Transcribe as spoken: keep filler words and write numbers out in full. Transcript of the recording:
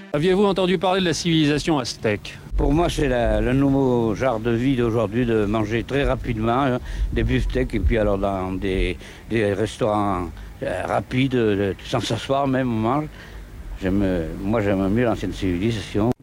Aviez-vous entendu parler de la civilisation aztèque? Pour moi, c'est la- le nouveau genre de vie d'aujourd'hui, de manger très rapidement, hein, des beefsteaks, et puis alors dans des, des restaurants euh, rapides, euh, sans s'asseoir même, on mange. J'aime, moi, j'aime mieux l'ancienne civilisation.